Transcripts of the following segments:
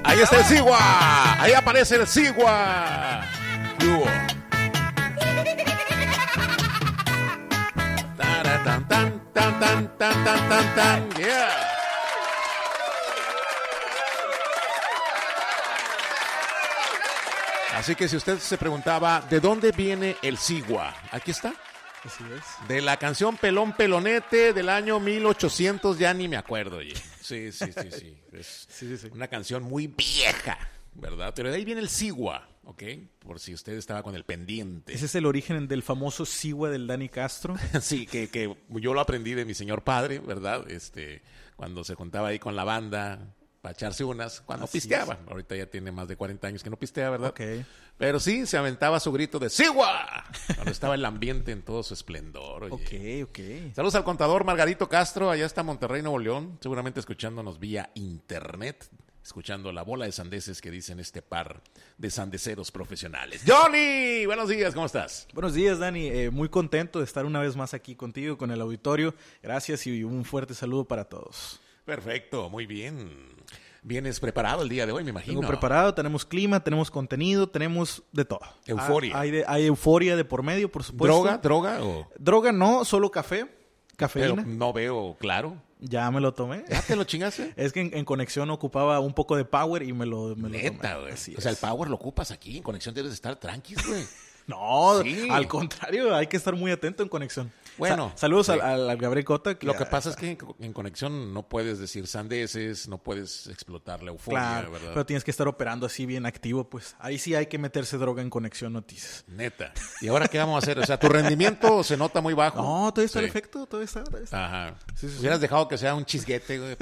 Ahí está el Sigua. Ahí aparece el Sigua. Tan, tan, tan, tan, tan, tan, tan. Yeah. Así que si usted se preguntaba ¿de dónde viene el Sigua? Aquí está. Así es. De la canción Pelón Pelonete del año 1800, ya ni me acuerdo. Oye. Sí. Es una canción muy vieja, ¿verdad? Pero de ahí viene el Sigua, ¿ok? Por si usted estaba con el pendiente. Ese es el origen del famoso Sigua del Dani Castro. Sí, que yo lo aprendí de mi señor padre, ¿verdad? Cuando se juntaba ahí con la banda para echarse unas, cuando Así pisteaba. es. Ahorita ya tiene más de 40 años que no pistea, ¿verdad? Ok. Pero sí, se aventaba su grito de ¡Sigua! Cuando estaba el ambiente en todo su esplendor. Oye. Ok. Saludos al contador Margarito Castro, allá está Monterrey, Nuevo León, seguramente escuchándonos vía internet, escuchando la bola de sandeces que dicen este par de sandeceros profesionales. Johnny, buenos días, ¿cómo estás? Buenos días, Dani. Muy contento de estar una vez más aquí contigo, con el auditorio. Gracias y un fuerte saludo para todos. Perfecto, muy bien. Vienes preparado el día de hoy, me imagino. Tengo preparado, tenemos clima, tenemos contenido, tenemos de todo. Euforia. Hay euforia de por medio, por supuesto. ¿Droga o...? Droga no, solo café, cafeína. Pero no veo claro. Ya me lo tomé. ¿Ya te lo chingaste? Es que en conexión ocupaba un poco de power y me lo Neta, tomé. güey. Así O sea, el es. power lo ocupas aquí, en conexión debes de estar tranquis, güey. No, Sí. al contrario, hay que estar muy atento en conexión. Bueno, saludos sí. al Gabriel Cota. Lo que pasa es que en conexión no puedes decir sandeces, no puedes explotar la euforia, Claro, ¿verdad? pero tienes que estar operando así bien activo, pues. Ahí sí hay que meterse droga en conexión noticias. Neta. ¿Y ahora qué vamos a hacer? O sea, tu rendimiento se nota muy bajo. No, todavía está el Sí. efecto, todavía está. Ajá. Sí. Hubieras dejado que sea un chisguete, güey,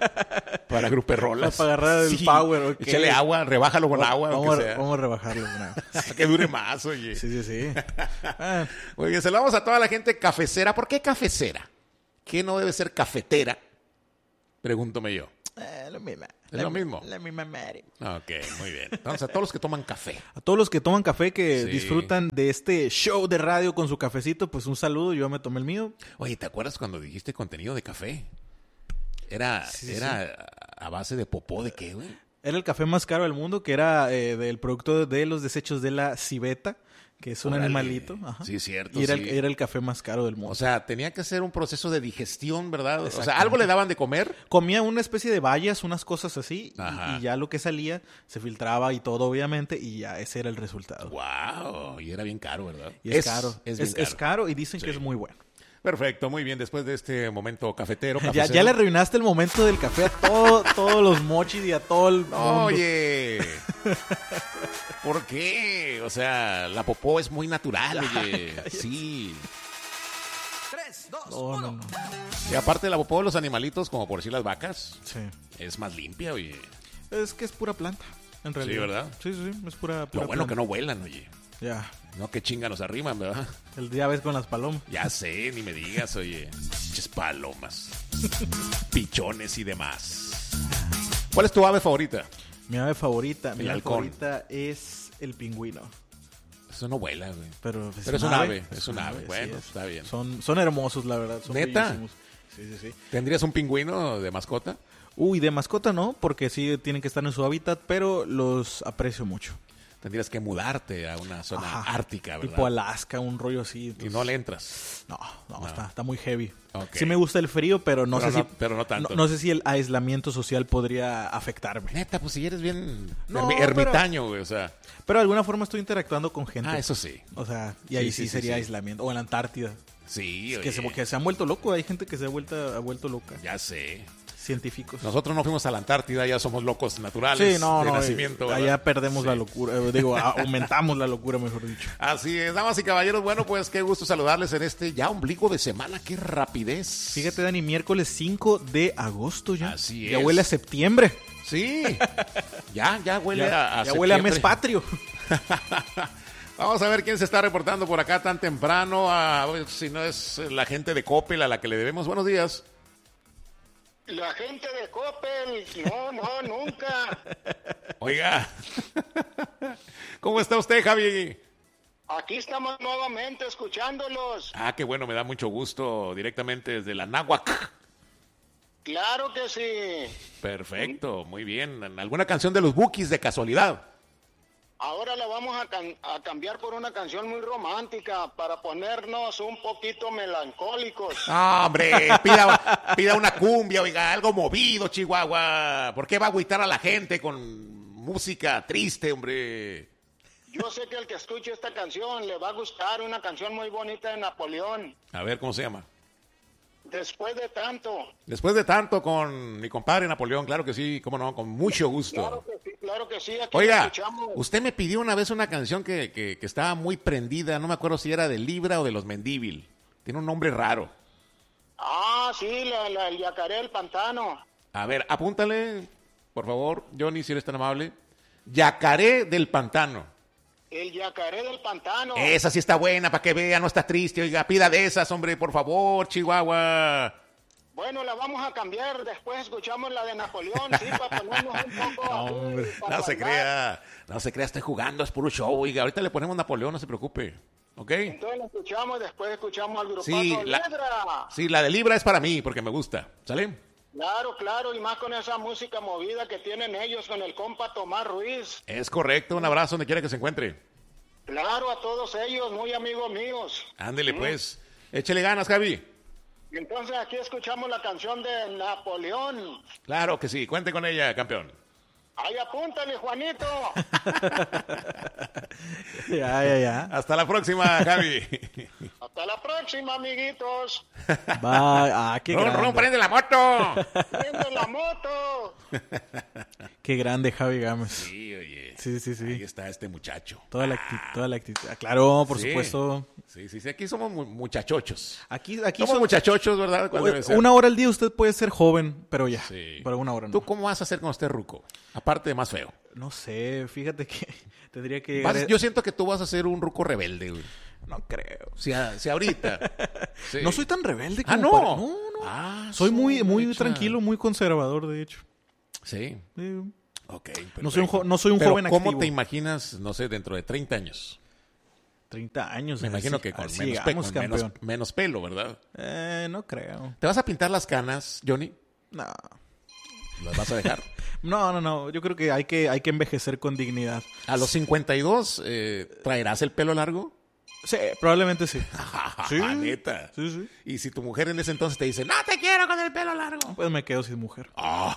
para gruperrolas. Para agarrar el power, ok. Échale agua, rebájalo con agua, Vamos, aunque sea. vamos a rebajarlo. ¿No? Que dure más, oye. Sí. Ah, Muy bien, saludamos a toda la gente cafecera. ¿Por qué cafecera? ¿Qué no debe ser cafetera? Pregúntome yo. lo mismo. ¿Es lo mismo? La misma madre. Ok, muy bien. Entonces, a todos los que toman café. A todos los que toman café, que Sí. disfrutan de este show de radio con su cafecito, pues un saludo. Yo me tomé el mío. Oye, ¿te acuerdas cuando dijiste contenido de café? Era a base de popó de qué, güey. Era el café más caro del mundo, que era del producto de los desechos de la civeta, que es un Órale. animalito. Ajá. Sí, cierto. Y era, sí. era el café más caro del mundo. O sea, tenía que ser un proceso de digestión, ¿verdad? O sea, Exactamente. ¿algo le daban de comer? Comía una especie de bayas, unas cosas así, Ajá. y ya lo que salía se filtraba y todo, obviamente, y ya ese era el resultado. wow, y era bien caro, ¿verdad? Y es caro. Es bien Es caro y dicen Sí. que es muy bueno. Perfecto, muy bien. Después de este momento cafetero. Ya cafecero. le arruinaste el momento del café a todos los mochis y a todo el mundo. Oye, ¿por qué? O sea, la popó es muy natural, oye. Sí. 3, 2, No, 1. no. Y aparte la popó de los animalitos, como por decir las vacas, Sí. es más limpia, oye. Es que es pura planta, en realidad. ¿verdad? Sí, es pura Lo bueno planta. que no vuelan, oye. Ya, No que chinga nos arriman, ¿verdad? el día ves con las palomas. Ya sé, ni me digas, oye. Pinches palomas. Pichones y demás. ¿Cuál es tu ave favorita? Mi ave favorita, mi El ave halcón. favorita es el pingüino. Eso no vuela, güey. Pero Pero es un ave, es un ave. sí Bueno, es. está bien. Son hermosos, la verdad. Son ¿Neta? bellísimos. Sí. ¿Tendrías un pingüino de mascota? Uy, de mascota no, porque sí tienen que estar en su hábitat, pero los aprecio mucho. Tendrías que mudarte a una zona Ajá. ártica, ¿verdad? Tipo Alaska, un rollo así. Y entonces- no le entras. No, está muy heavy. Ok. Sí me gusta el frío, pero no Pero sé no- si... pero no tanto. No sé si el aislamiento social podría afectarme. Neta, pues si eres bien No, ermitaño, güey, o sea. Pero de alguna forma estoy interactuando con gente. Ah, eso sí. O sea, y ahí Sí, sí, sí, sería sí. aislamiento. O en la Antártida. Sí, Que oye, se han vuelto locos. Hay gente que se ha vuelto loca. ya sé. Científicos. Nosotros no fuimos a la Antártida, ya somos locos naturales Sí, no, de no. nacimiento, ¿verdad? Allá perdemos Sí. la locura. Aumentamos la locura, mejor dicho. Así es, damas y caballeros, bueno, pues qué gusto saludarles en este ya ombligo de semana, qué rapidez. Fíjate, Dani, miércoles 5 de agosto ya. Así Ya es. huele a septiembre. Sí, ya huele a ya huele a septiembre. mes patrio. Vamos a ver quién se está reportando por acá tan temprano, a ver si no es la gente de Coppel a la que le debemos. Buenos días. La gente de Coppel, no, nunca. Oiga, ¿cómo está usted, Javi? Aquí estamos nuevamente escuchándolos. Ah, qué bueno, me da mucho gusto directamente desde la Náhuac. Claro que sí. Perfecto, muy bien. ¿Alguna canción de los Bukis de casualidad? Ahora la vamos a cambiar por una canción muy romántica para ponernos un poquito melancólicos. Ah, hombre, pida una cumbia, oiga, algo movido, Chihuahua. ¿Por qué va a agüitar a la gente con música triste, hombre? Yo sé que el que escuche esta canción le va a gustar, una canción muy bonita de Napoleón. A ver, ¿cómo se llama? Después de tanto. Después de tanto con mi compadre Napoleón, claro que sí, cómo no, con mucho gusto. Claro que sí, aquí la Oiga, escuchamos. usted me pidió una vez una canción que estaba muy prendida, no me acuerdo si era de Libra o de los Mendívil. Tiene un nombre raro. Ah, sí, el yacaré del pantano. A ver, apúntale, por favor, Johnny, si eres tan amable. Yacaré del Pantano. El yacaré del pantano. Esa sí está buena, para que vea, no está triste. Oiga, pida de esas, hombre, por favor, Chihuahua. Bueno, la vamos a cambiar, después escuchamos la de Napoleón, sí, para ponernos un poco... Hombre, para no se bailar. crea, estoy jugando, es puro show. Oiga, ahorita le ponemos Napoleón, no se preocupe. ¿Ok? Entonces la escuchamos, después escuchamos al grupazo Sí, Libra. Sí, la de Libra es para mí, porque me gusta. ¿Sale? Claro, y más con esa música movida que tienen ellos con el compa Tomás Ruiz. Es correcto, un abrazo donde quiera que se encuentre. Claro, a todos ellos, muy amigos míos. Ándele, pues. Échele ganas, Javi. Y entonces aquí escuchamos la canción de Napoleón. Claro que sí, cuente con ella, campeón. Ahí apúntale, Juanito. Ya. Hasta la próxima, Javi. Hasta la próxima, amiguitos. Bye. Ah, qué grande. Ron, prende la moto. ¡Prende la moto! Qué grande Javi Gámez. Sí, oye. Sí. Ahí está este muchacho. Toda la actitud. Ah, claro, por Sí. supuesto. Sí, aquí somos muchachochos. Aquí Somos son muchachochos, ¿verdad? ¿Cuál debe ser? una hora al día usted puede ser joven, pero ya. Sí. Pero una hora no. ¿Tú cómo vas a hacer con este ruco? Aparte de más feo. No sé, fíjate que tendría que llegar... Yo siento que tú vas a ser un ruco rebelde, güey. No creo. Si ahorita. Sí. No soy tan rebelde como no. para- No. Ah, Soy muy mecha. tranquilo, muy conservador, de hecho. Sí. Sí. Ok. No soy un Pero joven ¿cómo activo. te imaginas, no sé, dentro de 30 años? 30 años. Me imagino así- que con, así menos, llegamos, con campeón. menos pelo, ¿verdad? No creo. ¿Te vas a pintar las canas, Johnny? No. ¿Las vas a dejar? No. Yo creo que hay que envejecer con dignidad. ¿A los 52 traerás el pelo largo? Sí, probablemente sí. Sí. Neta. Sí. Y si tu mujer en ese entonces te dice, no te quiero con el pelo largo. Pues me quedo sin mujer.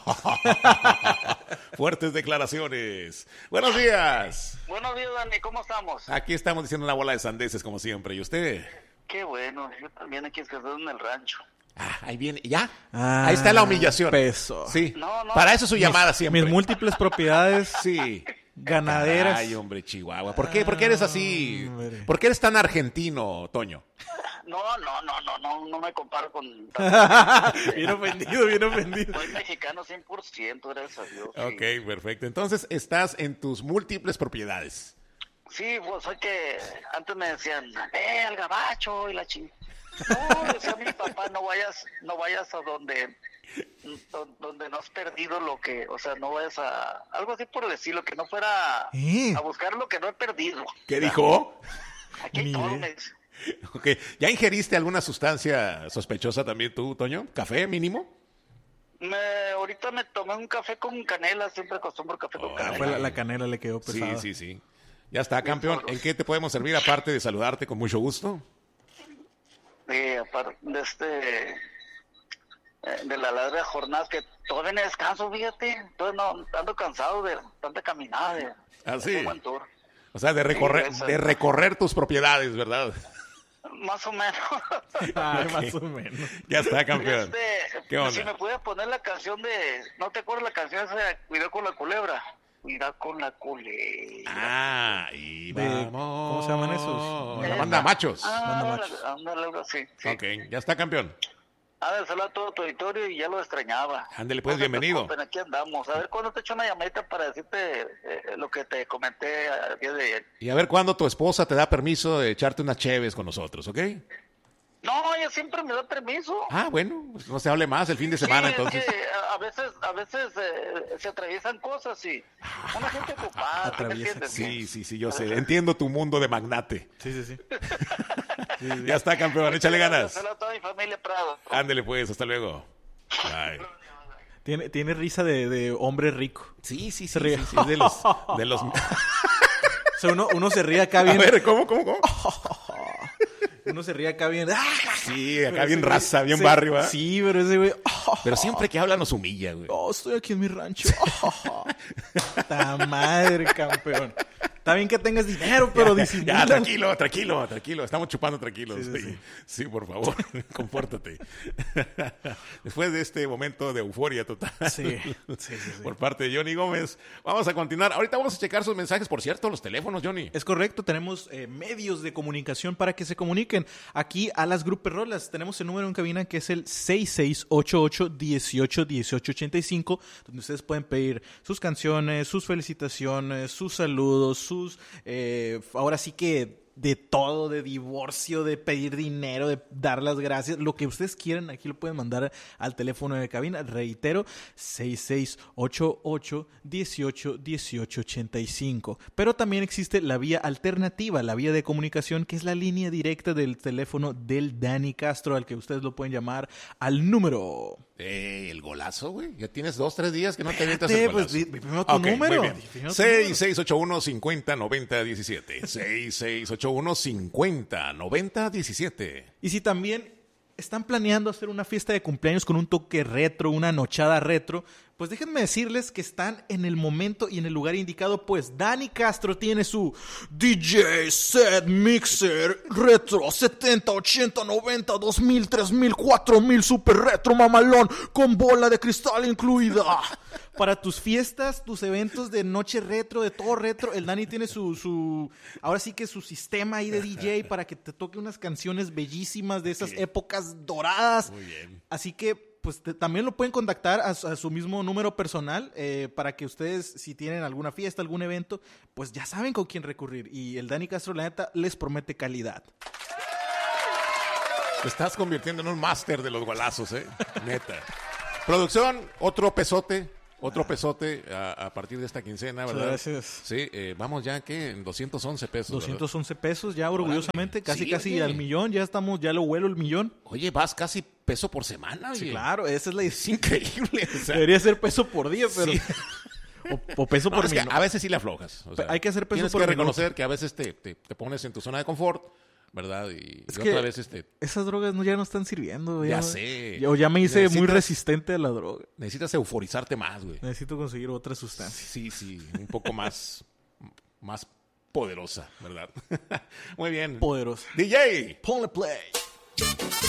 Fuertes declaraciones. Buenos días. Buenos días, Dani, ¿cómo estamos? Aquí estamos diciendo una bola de sandeces como siempre. ¿Y usted? Qué bueno, yo también aquí estoy en el rancho. Ahí viene. ¿Ya? Ah, Ahí está la humillación. peso. Sí. No. Para eso su llamada siempre. Mis múltiples propiedades Sí. ganaderas. Ay, hombre, Chihuahua. ¿Por qué eres así? Hombre. ¿Por qué eres tan argentino, Toño? No me comparo con... Bien ofendido. Soy mexicano 100%, gracias a Dios. sí. Ok, perfecto. Entonces estás en tus múltiples propiedades. Sí, pues soy que antes me decían, al gabacho y la chingada. No, decía mi papá, no vayas a donde no has perdido lo que, o sea, no vayas a, algo así por decirlo, que no fuera a buscar lo que no he perdido. ¿Qué dijo? Aquí hay Ni todo, idea. me dice. Ok. ¿Ya ingeriste alguna sustancia sospechosa también tú, Toño? ¿Café mínimo? Ahorita me tomé un café con canela, siempre acostumbro café con canela. Fue la canela le quedó pesada. Sí. Ya está, campeón. ¿En qué te podemos servir aparte de saludarte con mucho gusto? Aparte de la larga jornada que todavía no descanso, fíjate, todavía no ando cansado de tanta caminada. ¿Ah, sí? un buen tour. O sea, de recorrer tus propiedades, ¿verdad? Más o menos. Ay, más o menos. Ya está, campeón. ¿Qué onda? Si me puedes poner la canción de, ¿no te acuerdas la canción esa de Cuidado con la culebra? Cuidado con la culebra. Y De- vamos. ¿cómo se llaman esos? La banda Machos. Manda machos. Ándale, algo así. Sí. Ok, ya está, campeón. Saludos a todo tu auditorio y ya lo extrañaba. Ándele, pues, No se bienvenido. preocupen, aquí andamos. A ver cuándo te echo una llamadita para decirte lo que te comenté el día de ayer. Y a ver cuándo tu esposa te da permiso de echarte unas cheves con nosotros, ¿ok? No, ella siempre me da permiso. Bueno, pues no se hable más el fin de semana, Sí, entonces. es que a veces se atraviesan cosas y una gente ocupada, ¿me Atraviesa, entiendes? Sí, yo sé. Entiendo tu mundo de magnate. Sí. Ya está, campeón. Échale ganas. Saludos a toda mi familia Prado. Ándele, pues. Hasta luego. Bye. Tiene risa de hombre rico. Sí, Se ríe. sí, de los... O sea, uno se ríe acá bien. A ver, ¿cómo? Uno se ríe acá bien. Sí, acá bien raza, bien barrio, ¿verdad? Sí, pero ese güey. Pero siempre que habla nos humilla, güey. Oh, estoy aquí en mi rancho. ¡Ta madre, campeón! Está bien que tengas dinero, pero disimula. Ya, tranquilo. Estamos chupando tranquilos. Sí, por favor, compórtate. Después de este momento de euforia total Sí. por parte de Johnny Gómez, vamos a continuar. Ahorita vamos a checar sus mensajes. Por cierto, los teléfonos, Johnny. Es correcto, tenemos medios de comunicación para que se comuniquen. Aquí a las Gruperrolas tenemos el número en cabina que es el 6688-181885, donde ustedes pueden pedir sus canciones, sus felicitaciones, sus saludos, ahora sí que de todo, de divorcio, de pedir dinero, de dar las gracias, lo que ustedes quieran, aquí lo pueden mandar al teléfono de cabina. Reitero, 6688-181885. Pero también existe la vía alternativa, la vía de comunicación, que es la línea directa del teléfono del Dani Castro, al que ustedes lo pueden llamar al número... El golazo, güey. Ya tienes 2-3 días que no te avientas el golazo. Pues primero tu número. 6681-509017. 6681-509017. Y si también están planeando hacer una fiesta de cumpleaños con un toque retro, una nochada retro, pues déjenme decirles que están en el momento y en el lugar indicado, pues Dani Castro tiene su DJ Set Mixer Retro 70, 80, 90, 2000, 3000, 4000 Super Retro Mamalón con bola de cristal incluida. Para tus fiestas, tus eventos de noche retro, de todo retro, el Dani tiene ahora sí que su sistema ahí de DJ para que te toque unas canciones bellísimas de esas épocas doradas. Muy bien. Así que pues también lo pueden contactar a su mismo número personal para que ustedes, si tienen alguna fiesta, algún evento, pues ya saben con quién recurrir. Y el Dani Castro, la neta, les promete calidad. Te estás convirtiendo en un máster de los golazos, neta. Producción, otro pesote a partir de esta quincena, ¿verdad? Gracias. Sí, vamos ya, ¿qué? En 211 pesos, 211 pesos, ya orgullosamente, Órale. casi Sí, al millón, ya lo vuelo el millón. Oye, vas casi peso por semana, oye. Sí, claro, esa es la Es increíble. O sea, debería ser peso por día, pero... Sí. O peso no, por es que minuto. a veces sí le aflojas. O sea, Hay que hacer peso tienes por que minuto. reconocer que a veces te pones en tu zona de confort, ¿verdad? Y Es otra que vez esas drogas ya no están sirviendo. Ya sé. O ya me hice muy Necesitas- resistente a la droga. necesitas euforizarte más, güey. Necesito conseguir otra sustancia. Sí, un poco más poderosa, ¿verdad? Muy bien. Poderosa. DJ. Ponle play.